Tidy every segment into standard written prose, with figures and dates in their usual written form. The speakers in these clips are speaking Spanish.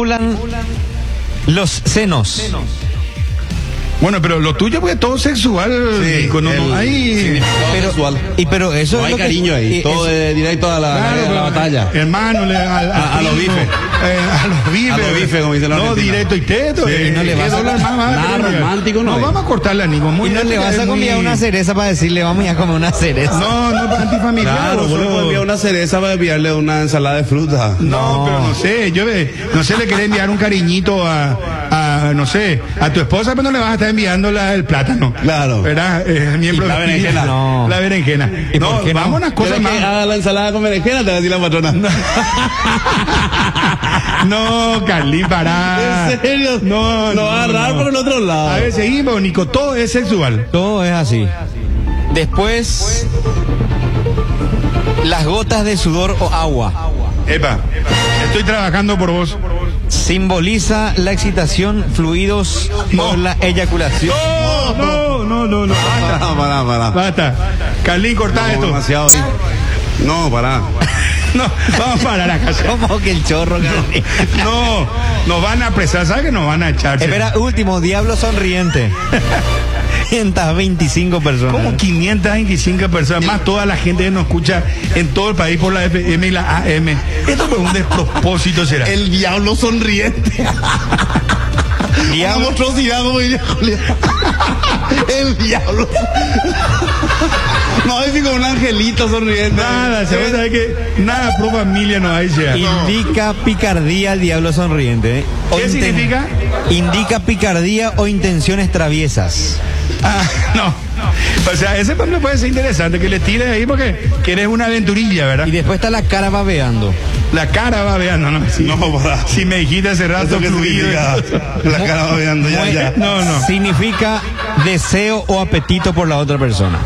estimulan los senos. Bueno, pero lo tuyo porque todo sexual, Sí, Nico, no hay... Pero eso No es hay lo que- cariño ahí, todo es directo a la batalla. Hermano, A los bifes. A los bifes. A los bifes, como dicen los No, argentinos. directo y teto. Sí, no le vas a- nada romántico, no No, hay. vamos a cortarle a Nico. Muy Y no le vas a muy- comer una cereza para decirle, vamos a comer una cereza. No, no, antifamiliar. Claro, vos vos le sos- puedes enviar una cereza para enviarle una ensalada de fruta. No, pero no sé, no sé, le querés enviar un cariñito no sé, a tu esposa, pero no le vas a estar enviando el plátano. Claro. ¿Verdad? Miembro Y la de familia. berenjena. No. La berenjena. ¿Y No, por qué no? vamos a unas cosas ¿Quieres que más. haga la ensalada con berenjena? Te va a decir la patrona. No, Carlín, pará. ¿En serio? No, Lo va a agarrar por el otro lado. A ver, seguimos, Nico, todo es sexual. Todo es así. Después, las gotas de sudor o agua. Epa, estoy trabajando por vos. Simboliza la excitación, fluidos No. por la eyaculación. No. Pará. Basta. Carlín, cortá No, esto. demasiado ahí. No, pará. No, vamos a parar acá. Como que el chorro, Carlín. No, nos van a apresar, ¿sabes que nos van a echar? Espera, último, diablo sonriente. 525 personas. Como 525 personas, más toda la gente que nos escucha en todo el país por la FM y la AM. Esto fue un despropósito, será. El diablo sonriente. Una Diablo, monstruosidad, como diría Julián. El diablo. No, es como un angelito sonriente. Nada, se va a saber que nada pro familia no hay, sea. indica picardía el diablo sonriente. O ¿Qué significa? Indica picardía o intenciones traviesas. No. O sea, ese ejemplo puede ser interesante, que le tires ahí porque eres una aventurilla, ¿verdad? Y después está la cara babeando. La cara va veando, ¿no? Si, No, para. si me dijiste hace rato ¿Eso qué fluido. significa? La cara va veando ya. No. Significa deseo o apetito por la otra persona.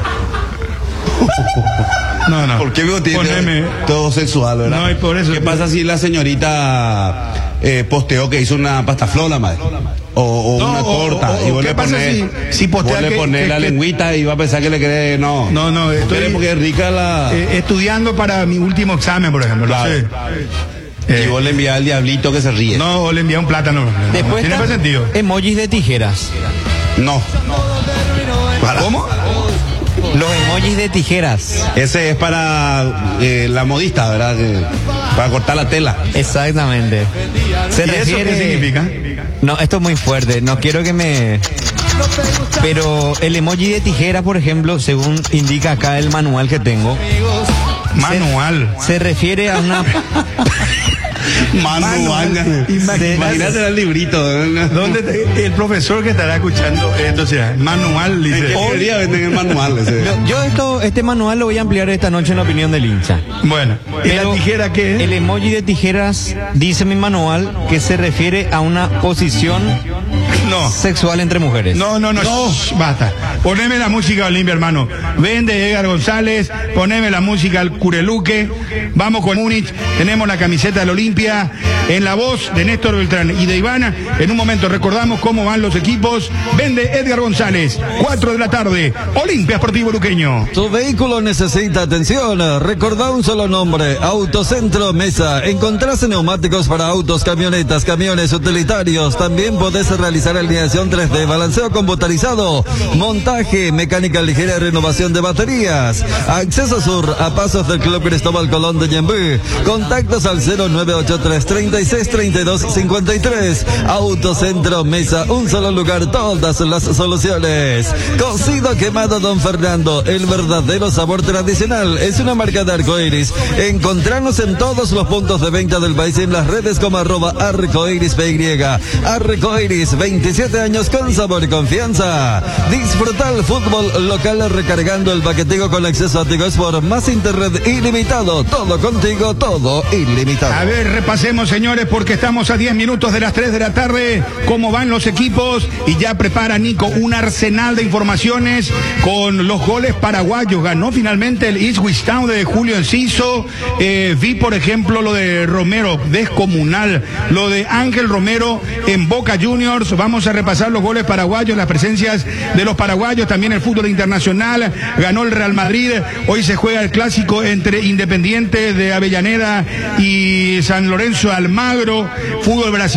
No. ¿Por qué me tiene Poneme. todo sexual, verdad? No, y por eso- ¿Qué pasa si la señorita posteó que hizo una pastaflora, madre? O No, una torta. o Y vos ¿qué le pasa ponés, si postea vos le que- ponés la que- lengüita y va a pensar que le querés. No. No, estoy- Querés porque es rica la. Estudiando para mi último examen, por ejemplo. Claro. No sé. Y vos le enviás al diablito que se ríe. No, o le envía un plátano. Después Tiene está sentido. emojis de tijeras. No. Para. ¿Cómo? Los emojis de tijeras. Ese es para la modista, ¿verdad? Para cortar la tela. Exactamente. Se ¿Y eso refiere... qué significa? No, esto es muy fuerte. No quiero que me... Pero el emoji de tijera, por ejemplo, según indica acá el manual que tengo, Manual. se refiere a una... Manual. Imagínate el librito. ¿Dónde el profesor que estará escuchando esto, o sea, manual, ¿En dice? qué librería venden el manual ese? Este manual lo voy a ampliar esta noche en la opinión del hincha. Bueno, ¿y la Pero tijera qué es? El emoji de tijeras, dice mi manual, que se refiere a una posición No. sexual entre mujeres. No, shh, basta. Poneme la música Olimpia, hermano. Vende Edgar González, poneme la música al Cureluque. Vamos con Múnich, tenemos la camiseta del Olimpia, en la voz de Néstor Beltrán y de Ivana. En un momento recordamos cómo van los equipos. Vende Edgar González, 4 de la tarde, Olimpia Sportivo Luqueño. Tu vehículo necesita atención. Recordá un solo nombre: Autocentro Mesa. Encontrás neumáticos para autos, camionetas, camiones utilitarios. También podés realizar alineación 3D, balanceo computarizado, montaje, mecánica ligera y renovación de baterías. Acceso Sur, a pasos del Club Cristóbal Colón de Ñembú. Contactos al 0983 36 32 53. Autocentro Mesa, un solo lugar, todas las soluciones. Cocido quemado Don Fernando, el verdadero sabor tradicional. Es una marca de Arcoiris. Encontrarnos en todos los puntos de venta del país, en las redes como @arcoirispy. Arcoiris, 27 años con sabor y confianza. Disfruta el fútbol local recargando el paquetico con acceso a Tigo Sport, más internet ilimitado. Todo contigo, todo ilimitado. A ver, repasemos, señores, porque estamos a 10 minutos de las 3 de la tarde. ¿Cómo van los equipos? Y ya prepara Nico un arsenal de informaciones con los goles paraguayos. Ganó finalmente el Ipswich Town de Julio Enciso. Vi, por ejemplo, lo de Romero, descomunal. Lo de Ángel Romero en Boca Juniors. Vamos a repasar los goles paraguayos, las presencias de los paraguayos, también el fútbol internacional. Ganó el Real Madrid. Hoy se juega el clásico entre Independiente de Avellaneda y San Lorenzo Almagro. Fútbol brasileño.